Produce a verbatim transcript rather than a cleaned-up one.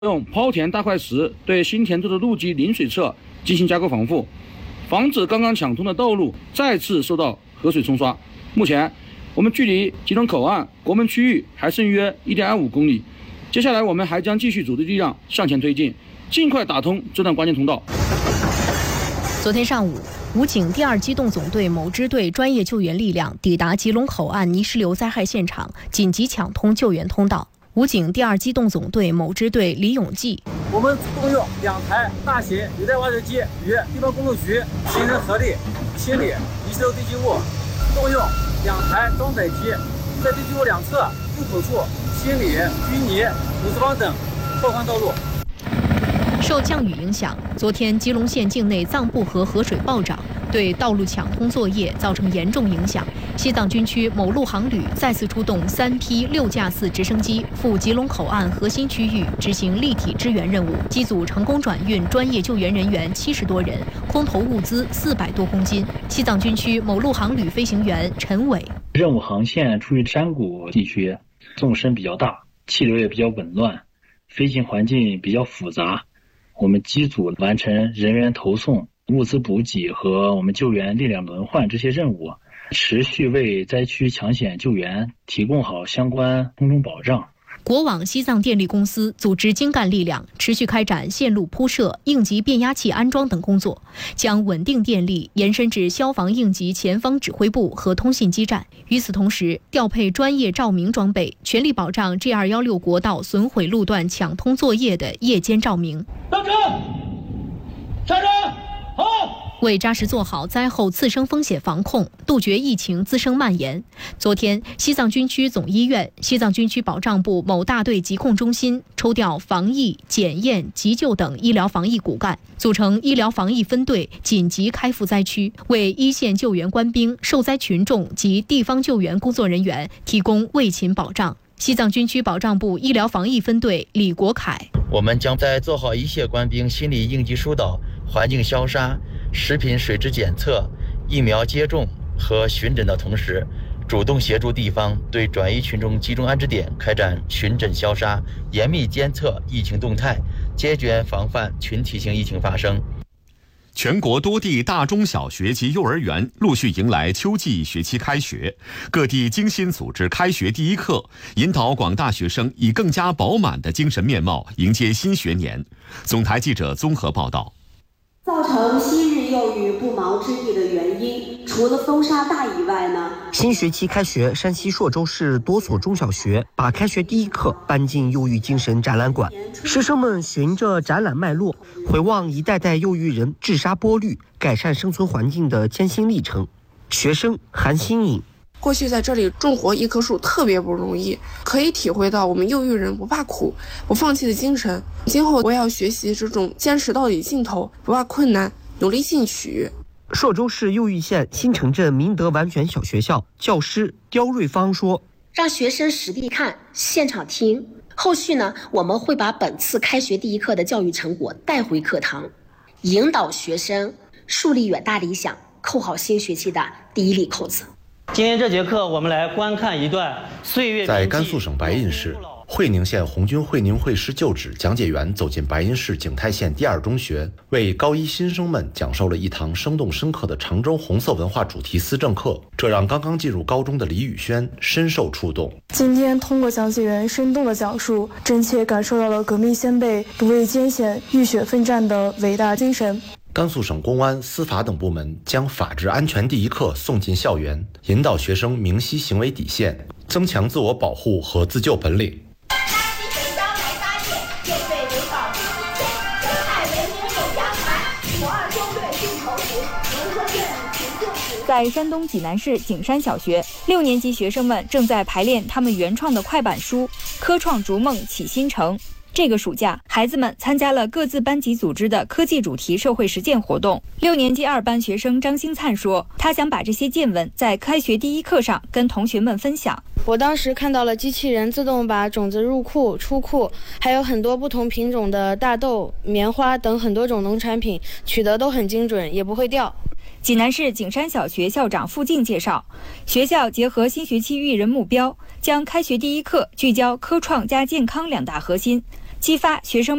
用抛填大块石对新填筑的路基临水侧进行加固防护，防止刚刚抢通的道路再次受到河水冲刷。目前，我们距离吉隆口岸国门区域还剩约 一点二五公里。接下来，我们还将继续组织力量向前推进，尽快打通这段关键通道。 昨天上午，武警第二机动总队某支队专业救援力量抵达吉隆口岸泥石流灾害现场，紧急抢通救援通道。武警第二机动总队某支队李永记， 我们动用两台大型履带挖掘机与地方公路局形成合力，清理泥石流堆积物；动用两台装载机在堆积物两侧入口处清理淤泥、土石方等，拓宽道路。 受降雨影响，昨天基隆县境内藏布河河水暴涨，对道路抢通作业造成严重影响。西藏军区某路航旅再次出动三批六架次直升机赴吉隆口岸核心区域执行立体支援任务，机组成功转运专业救援人员七十多人，空投物资四百多公斤。西藏军区某路航旅飞行员陈伟， 任务航线处于山谷地区，纵深比较大，气流也比较紊乱，飞行环境比较复杂。我们机组完成人员投送、物资补给和我们救援力量轮换这些任务，持续为灾区抢险救援提供好相关空中保障。 国网西藏电力公司组织精干力量，持续开展线路铺设、应急变压器安装等工作，将稳定电力延伸至消防应急前方指挥部和通信基站。与此同时，调配专业照明装备，全力保障 G 二一六国道损毁路段抢通作业的夜间照明。 上车，上车，好。 为扎实做好灾后次生风险防控，杜绝疫情滋生蔓延，昨天，西藏军区总医院、西藏军区保障部某大队疾控中心抽调防疫、检验、急救等医疗防疫骨干，组成医疗防疫分队，紧急开赴灾区，为一线救援官兵、受灾群众及地方救援工作人员提供卫勤保障。西藏军区保障部医疗防疫分队李国凯， 我们将在做好一线官兵心理应急疏导、环境消杀、食品水质检测、疫苗接种和巡诊的同时，主动协助地方对转移群众集中安置点开展巡诊消杀，严密监测疫情动态，坚决防范群体性疫情发生。 全国多地大中小学及幼儿园陆续迎来秋季学期开学，各地精心组织开学第一课，引导广大学生以更加饱满的精神面貌迎接新学年。总台记者综合报道。 造成昔日幼育不毛之地的原因，除了风沙大以外呢？ 新学期开学，山西朔州市多所中小学把开学第一课搬进幼育精神展览馆，师生们循着展览脉络，回望一代代幼育人治沙剥绿、改善生存环境的艰辛历程。学生韩新颖。 过去在这里种活一棵树特别不容易，可以体会到我们幼育人不怕苦、不放弃的精神。今后我也要学习这种坚持到底尽头、不怕困难、努力进取。 朔州市右峪县新城镇明德完全小学校教师刁瑞芳说：“ 让学生实地看、现场听，后续呢，我们会把本次开学第一课的教育成果带回课堂，引导学生树立远大理想，扣好新学期的第一粒扣子。” 今天这节课，我们来观看一段岁月。 在甘肃省白银市，会宁县红军会宁会师旧址讲解员走进白银市景泰县第二中学，为高一新生们讲授了一堂生动深刻的常州红色文化主题思政课，这让刚刚进入高中的李宇轩深受触动。 今天通过讲解员生动的讲述，真切感受到了革命先辈不畏艰险、浴血奋战的伟大精神。 甘肃省公安、司法等部门将法治安全第一课送进校园，引导学生明晰行为底线，增强自我保护和自救本领。 在山东济南市景山小学，六年级学生们正在排练他们原创的快板书《科创逐梦启新城》。这个暑假，孩子们参加了各自班级组织的科技主题社会实践活动。六年级二班学生张兴灿说，他想把这些见闻在开学第一课上跟同学们分享。 我当时看到了机器人自动把种子入库、出库，还有很多不同品种的大豆、棉花等很多种农产品，取得都很精准，也不会掉。 济南市景山小学校长付静介绍，学校结合新学期育人目标，将开学第一课聚焦科创加健康两大核心， 激发学生